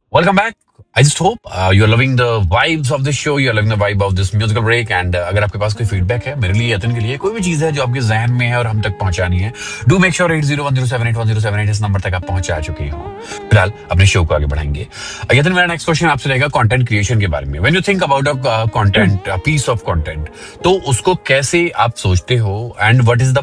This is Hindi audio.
Welcome back. I just hope you're loving the vibes of this show. You're loving the vibe of this musical break. And अगर आपके पास कोई फीडबैक है मेरे लिए यतन के लिए कोई भी चीज़ है जो आपके जहन में है और हम तक पहुंचानी है, डू मेक श्योर 8010781078 इस नंबर तक आप पहुंचा चुके हो। फिलहाल अपने शो को आगे बढ़ाएंगे। यतन, मेरा नेक्स्ट क्वेश्चन आपसे रहेगा कंटेंट क्रिएशन के बारे में। When you think about a content, a piece of content, तो उसको कैसे आप सोचते हो एंड व्हाट इज द